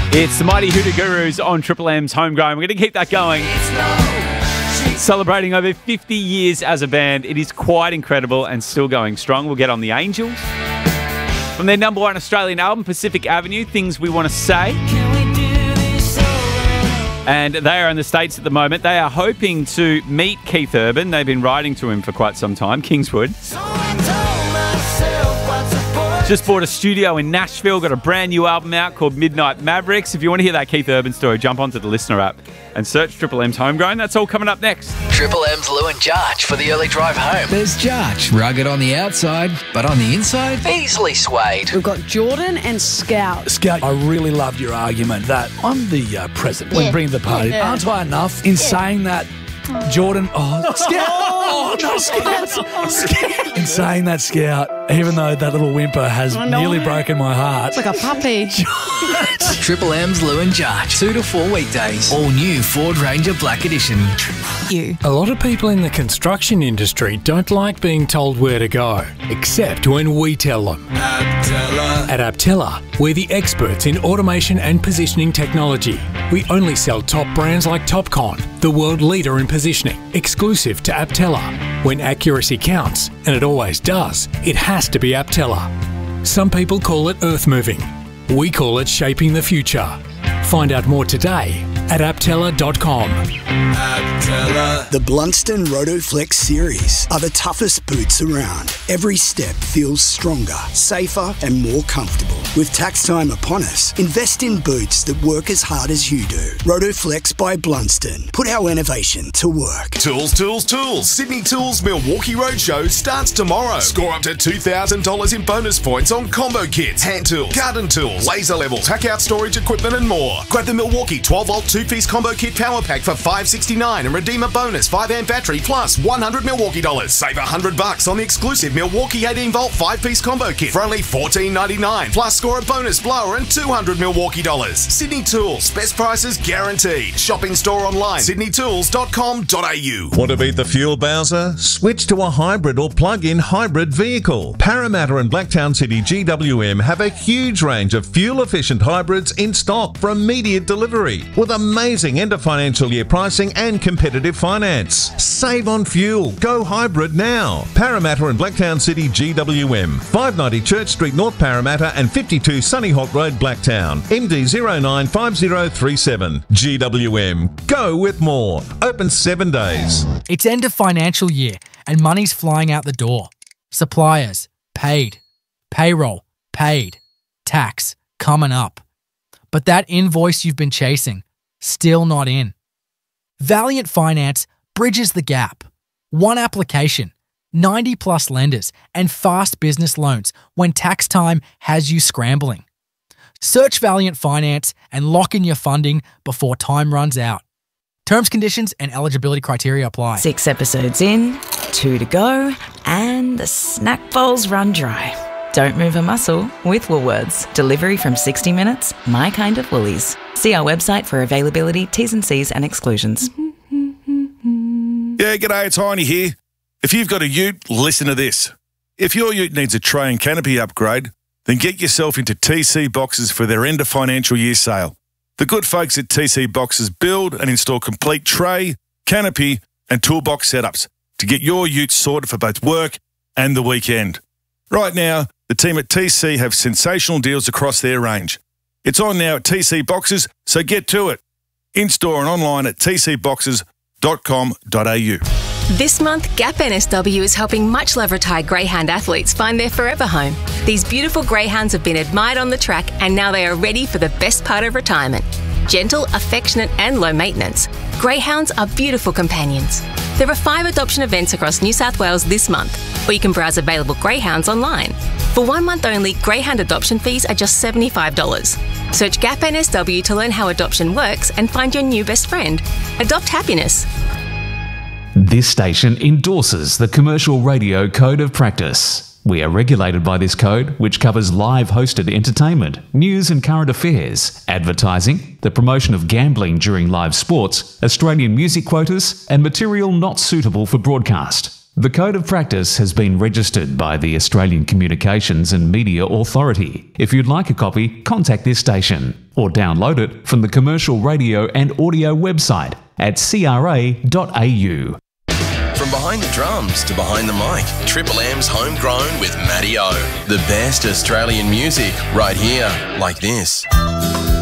It's the Mighty Hoota Gurus on Triple M's Homegrown. We're going to keep that going. Celebrating over 50 years as a band. It is quite incredible and still going strong. We'll get on the Angels. From their number one Australian album, Pacific Avenue, Things We Want to Say. And they are in the States at the moment. They are hoping to meet Keith Urban. They've been writing to him for quite some time, Kingswood. Just bought a studio in Nashville, got a brand new album out called Midnight Mavericks. If you want to hear that Keith Urban story, jump onto the Listener app and search Triple M's Homegrown. That's all coming up next. Triple M's Lou and Jarch for the early drive home. There's Jarch, rugged on the outside, but on the inside, Easily swayed. We've got Jordan and Scout. Scout, I really loved your argument that I'm the president when bringing the party. Yeah. Aren't I enough in saying that, Jordan? Scout! Scout! In saying that, Scout, even though that little whimper has nearly broken my heart. It's like a puppy. Triple M's Lou and Jarch, 2 to 4 weekdays. All new Ford Ranger Black Edition. A lot of people in the construction industry don't like being told where to go, except when we tell them. At Aptella, we're the experts in automation and positioning technology. We only sell top brands like Topcon, the world leader in positioning, exclusive to Aptella. When accuracy counts, and it always does, it has to be Aptella. Some people call it earth moving. We call it shaping the future. Find out more today at aptella.com. The Blunston Rotoflex series are the toughest boots around. Every step feels stronger, safer and more comfortable. With tax time upon us, invest in boots that work as hard as you do. Rotoflex by Blunston. Put our innovation to work. Tools, tools, tools. Sydney Tools Milwaukee Roadshow starts tomorrow. Score up to $2,000 in bonus points on combo kits, hand tools, garden tools, laser levels, pack out storage equipment and more. Grab the Milwaukee 12-volt 2-piece combo kit power pack for $569 and redeem a bonus 5-amp battery plus $100 Milwaukee dollars. Save $100 on the exclusive Milwaukee 18-volt 5-piece combo kit for only $14.99. Plus score a bonus blower and $200 Milwaukee dollars. Sydney Tools, best prices guaranteed. Shopping store online, sydneytools.com.au. Want to beat the fuel bowser? Switch to a hybrid or plug-in hybrid vehicle. Parramatta and Blacktown City GWM have a huge range of fuel-efficient hybrids in stock for immediate delivery with amazing end of financial year pricing and competitive finance. Save on fuel. Go hybrid now. Parramatta and Blacktown City GWM. 590 Church Street, North Parramatta and 52 Sunny Hawk Road, Blacktown. MD 095037. GWM. Go with more. Open 7 days. It's end of financial year and money's flying out the door. Suppliers, paid. Payroll, paid. Tax, coming up. But that invoice you've been chasing, still not in. Valiant Finance bridges the gap. One application, 90 plus lenders, and fast business loans when tax time has you scrambling. Search Valiant Finance and lock in your funding before time runs out. Terms, conditions, and eligibility criteria apply. 6 episodes in, 2 to go, and the snack bowls run dry. Don't move a muscle with Woolworths. Delivery from 60 minutes, my kind of Woolies. See our website for availability, T's and C's and exclusions. Yeah, g'day, it's Heine here. If you've got a ute, listen to this. If your ute needs a tray and canopy upgrade, then get yourself into TC Boxes for their end of financial year sale. The good folks at TC Boxes build and install complete tray, canopy and toolbox setups to get your ute sorted for both work and the weekend. Right now, the team at TC have sensational deals across their range. It's on now at TC Boxes, so get to it. In-store and online at tcboxes.com.au. This month, Gap NSW is helping much-loved retired greyhound athletes find their forever home. These beautiful greyhounds have been admired on the track and now they are ready for the best part of retirement. Gentle, affectionate and low maintenance, greyhounds are beautiful companions. There are 5 adoption events across New South Wales this month, or you can browse available greyhounds online. For 1 month only, greyhound adoption fees are just $75. Search Gap NSW to learn how adoption works and find your new best friend. Adopt happiness. This station endorses the Commercial Radio Code of Practice. We are regulated by this code, which covers live hosted entertainment, news and current affairs, advertising, the promotion of gambling during live sports, Australian music quotas, and material not suitable for broadcast. The Code of Practice has been registered by the Australian Communications and Media Authority. If you'd like a copy, contact this station or download it from the Commercial Radio and Audio website at cra.au. From behind the drums to behind the mic, Triple M's Homegrown with Matty O. The best Australian music right here, like this.